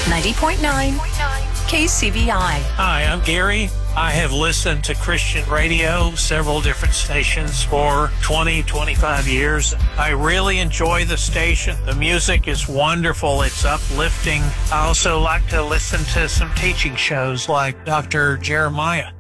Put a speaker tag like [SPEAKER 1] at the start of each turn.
[SPEAKER 1] 90.9 KCBI.
[SPEAKER 2] Hi, I'm Gary. I have listened to Christian radio, several different stations for 20, 25 years. I really enjoy the station. The music is wonderful. It's uplifting. I also like to listen to some teaching shows like Dr. Jeremiah.